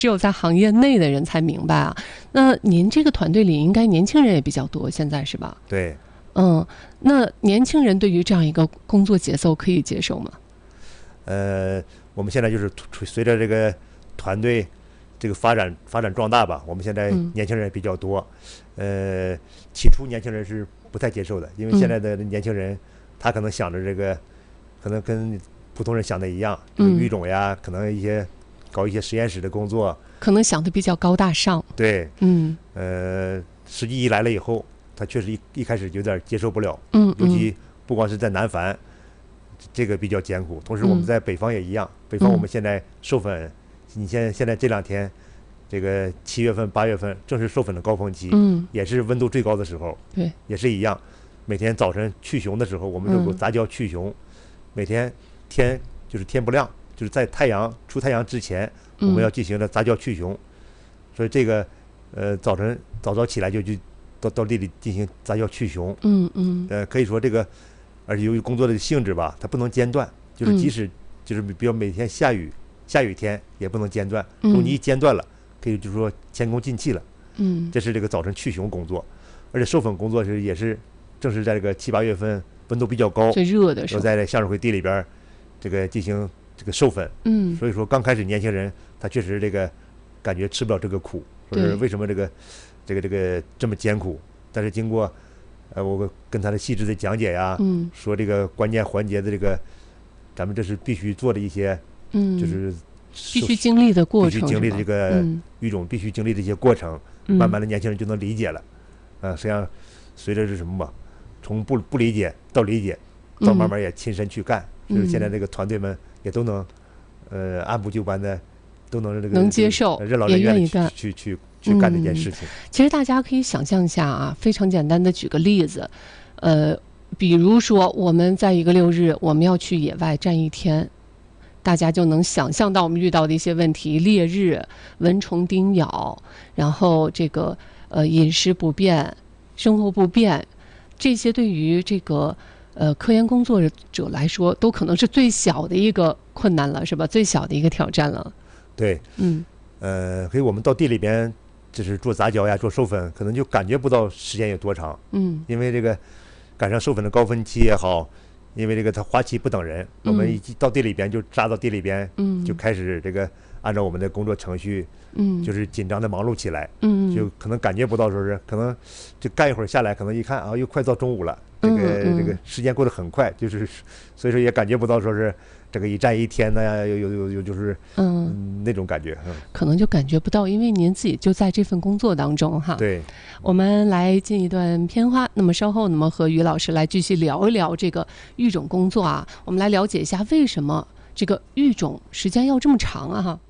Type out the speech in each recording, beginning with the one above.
只有在行业内的人才明白啊。那您这个团队里应该年轻人也比较多，现在是吧？ 对。 那年轻人对于这样一个工作节奏可以接受吗？ 我们现在就是随着这个团队这个发展壮大吧，我们现在年轻人比较多。起初年轻人是不太接受的，因为现在的年轻人他可能想着这个，可能跟普通人想的一样，就是育种呀，可能搞一些实验室的工作， 可能想的比较高大上。 对，实际一来了以后，他确实一开始有点接受不了，尤其不光是在南繁，这个比较艰苦，同时我们在北方也一样，北方我们现在授粉，你现在这2天，这个7月份、8月份正是授粉的高峰期，也是温度最高的时候， 对， 也是一样，每天早晨去雄的时候，我们就有杂交去雄，每天天不亮，就是在出太阳之前，我们要进行的杂交去雄，所以这个早起来就到地里进行杂交去雄，可以说这个，而且由于工作的性质吧，它不能间断，就是即使就是比如每天下雨天也不能间断，如果你一间断了，可以就是说前功尽弃了，这是这个早晨去雄工作，而且授粉工作也是正是在这个7、8月份温度比较高最热的时候， 都在这向日葵地里边这个进行这个授粉，所以说刚开始年轻人他确实这个感觉吃不了这个苦，说是为什么这个这么艰苦，但是经过我跟他的细致的讲解呀，说这个关键环节的这个咱们这是必须做的一些，就是必须经历的过程， 必须经历的这个育种必须经历的一些过程，慢慢的年轻人就能理解了，实际上随着是什么吧，从不理解到理解，到慢慢也亲身去干，就是现在这个团队们也都能按部就班的都能这个能接受， 任劳任怨的去干这件事情。 其实大家可以想象一下啊，非常简单的举个例子，比如说我们在一个6日，我们要去野外站1天，大家就能想象到我们遇到的一些问题：烈日、蚊虫叮咬，然后这个饮食不便、生活不便，这些对于这个科研工作者来说，都可能是最小的一个困难了，是吧？最小的一个挑战了。 对，所以我们到地里边就是做杂交呀、做授粉，可能就感觉不到时间有多长，因为这个赶上授粉的高峰期也好，因为这个它花期不等人，我们一到地里边就扎到地里边，就开始这个按照我们的工作程序，就是紧张的忙碌起来，就可能感觉不到说是可能就干一会儿下来，可能一看啊又快到中午了，这个时间过得很快，就是所以说也感觉不到说是这个一站1天呢，有就是那种感觉， 可能就感觉不到，因为您自己就在这份工作当中哈。 对， 我们来进一段片花，那么稍后和于老师来继续聊一聊这个育种工作啊，我们来了解一下为什么这个育种时间要这么长啊哈。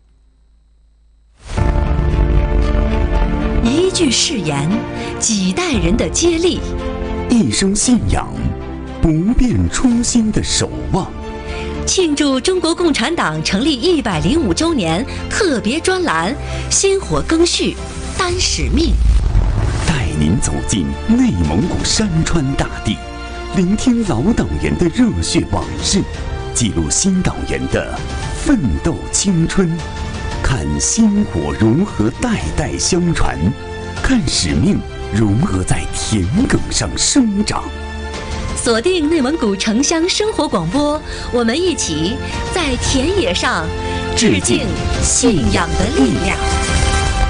一句誓言，几代人的接力， 一生信仰，不变初心的守望。 庆祝中国共产党成立105周年特别专栏，薪火更续，担使命， 带您走进内蒙古山川大地，聆听老党员的热血往事，记录新党员的奋斗青春，看薪火如何代代相传，看使命如何在田埂上生长。 锁定内蒙古城乡生活广播，我们一起在田野上致敬信仰的力量。